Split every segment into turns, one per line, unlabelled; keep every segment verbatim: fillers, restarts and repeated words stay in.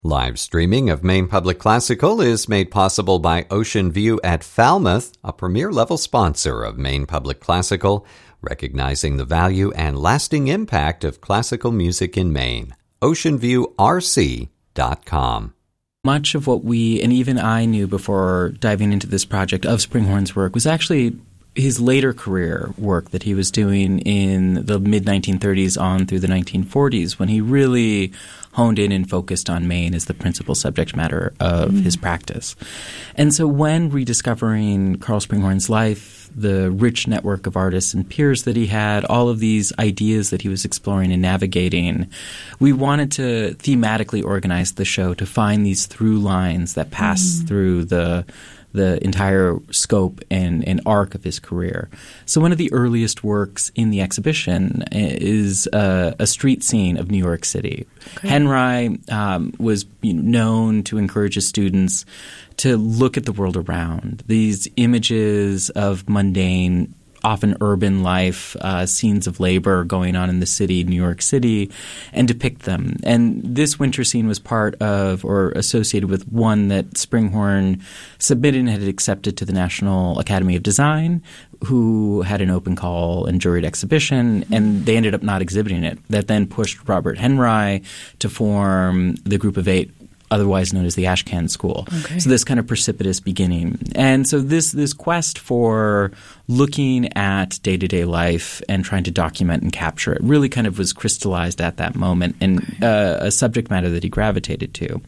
Live streaming of Maine Public Classical is made possible by Ocean View at Falmouth, a premier-level sponsor of Maine Public Classical, recognizing the value and lasting impact of classical music in Maine. ocean view r c dot com.
Much of what we, and even I knew before diving into this project of Springhorn's work, was actually his later career work that he was doing in the mid nineteen thirties on through the nineteen forties, when he really honed in and focused on Maine as the principal subject matter of mm. his practice. And so when rediscovering Karl Springhorn's life, the rich network of artists and peers that he had, all of these ideas that he was exploring and navigating, we wanted to thematically organize the show to find these through lines that pass mm. through the the entire scope and, and arc of his career. So one of the earliest works in the exhibition is uh, a street scene of New York City. Okay. Henry um, was you know, known to encourage his students to look at the world around. These images of mundane, often urban life, uh, scenes of labor going on in the city, New York City, and depict them. And this winter scene was part of or associated with one that Springhorn submitted and had accepted to the National Academy of Design, who had an open call and juried exhibition, and they ended up not exhibiting it. That then pushed Robert Henry to form the Group of Eight, otherwise known as the Ashcan School. Okay. So this kind of precipitous beginning. And so this this quest for looking at day-to-day life and trying to document and capture it really kind of was crystallized at that moment, and okay. uh, a subject matter that he gravitated to.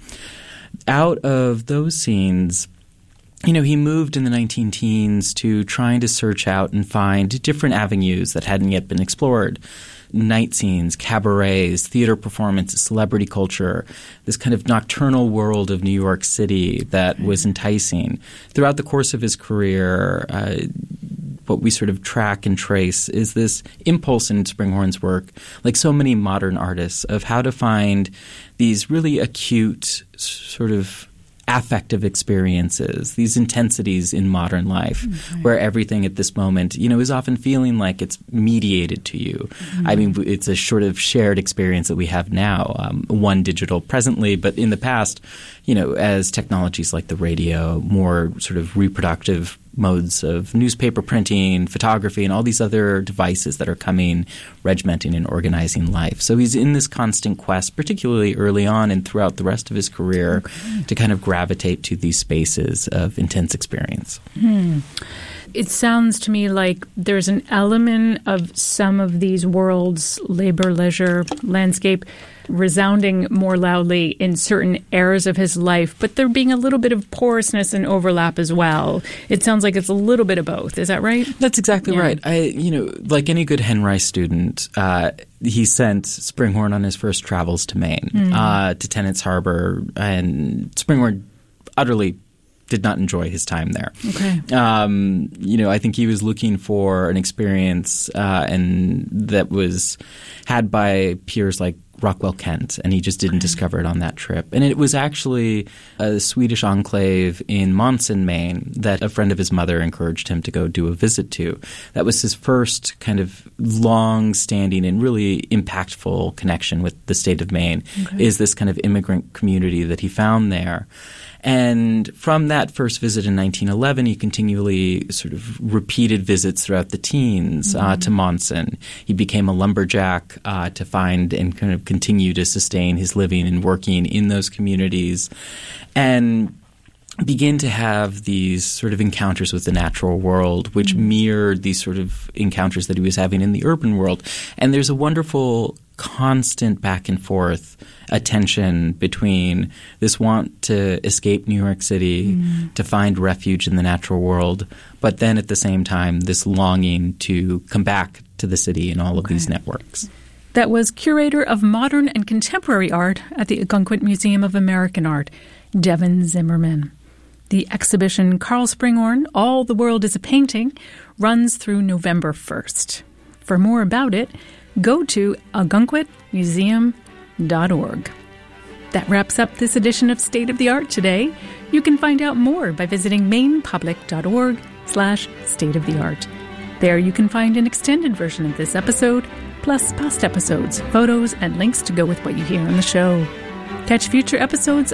Out of those scenes, you know, he moved in the nineteen teens to trying to search out and find different avenues that hadn't yet been explored. Night scenes, cabarets, theater performances, celebrity culture, this kind of nocturnal world of New York City that was enticing. Throughout the course of his career, uh, what we sort of track and trace is this impulse in Springhorn's work, like so many modern artists, of how to find these really acute sort of affective experiences, these intensities in modern life, okay. where everything at this moment, you know, is often feeling like it's mediated to you. Mm-hmm. I mean, it's a sort of shared experience that we have now, um, one digital presently, but in the past, you know, as technologies like the radio, more sort of reproductive modes of newspaper printing, photography, and all these other devices that are coming, regimenting and organizing life. So he's in this constant quest, particularly early on and throughout the rest of his career, okay. to kind of gravitate to these spaces of intense experience.
Hmm. It sounds to me like there's an element of some of these worlds, labor, leisure, landscape, resounding more loudly in certain eras of his life, but there being a little bit of porousness and overlap as well. It sounds like it's a little bit of both. Is that right?
That's exactly
yeah.
right. I, you know, like any good Henry student, uh, he sent Springhorn on his first travels to Maine, mm-hmm. uh, to Tennant's Harbor, and Springhorn utterly did not enjoy his time there.
Okay.
Um, you know, I think he was looking for an experience uh, and that was had by peers like Rockwell Kent, and he just didn't okay. discover it on that trip. And it was actually a Swedish enclave in Monson, Maine, that a friend of his mother encouraged him to go do a visit to. That was his first kind of long-standing and really impactful connection with the state of Maine, okay. is this kind of immigrant community that he found there. And from that first visit in nineteen eleven, he continually sort of repeated visits throughout the teens mm-hmm. uh, to Monson. He became a lumberjack uh, to find and kind of continue to sustain his living and working in those communities, and begin to have these sort of encounters with the natural world, which mm-hmm. mirrored these sort of encounters that he was having in the urban world. And there's a wonderful constant back and forth attention between this want to escape New York City, mm. to find refuge in the natural world, but then at the same time this longing to come back to the city and all of okay. these networks.
That was curator of modern and contemporary art at the Ogunquit Museum of American Art, Devin Zimmerman. The exhibition Karl Springhorn, All the World is a Painting, runs through November first. For more about it, go to ogunquit museum dot org. That wraps up this edition of State of the Art today. You can find out more by visiting mainepublic.org slash state of the art. There you can find an extended version of this episode, plus past episodes, photos, and links to go with what you hear on the show. Catch future episodes